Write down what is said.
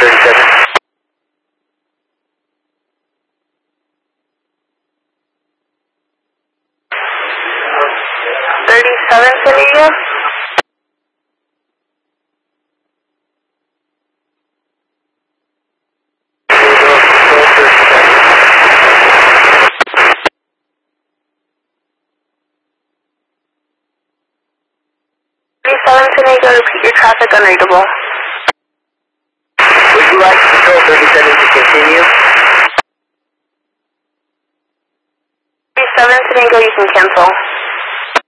37. 37 San Diego. Repeat your traffic unreadable. Would you like Control 37 to continue? 37 San Diego, you can cancel.